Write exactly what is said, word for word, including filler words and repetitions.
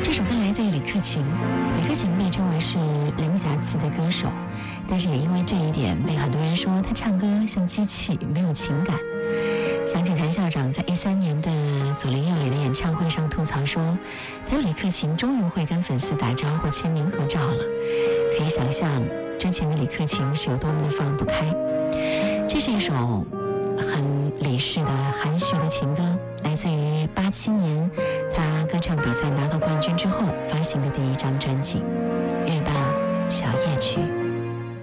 这首歌来自于李克勤，李克勤被称为是零瑕疵的歌手，但是也因为这一点被很多人说他唱歌像机器，没有情感。想起谭校长在一三年的左邻右里的演唱会上吐槽说，他说李克勤终于会跟粉丝打招呼签名合照了，可以想象之前的李克勤是有多么的放不开。这是一首很理事的含蓄的情歌，来自于八七年他歌唱比赛拿到冠军之后发行的第一张专辑《月半小夜曲》。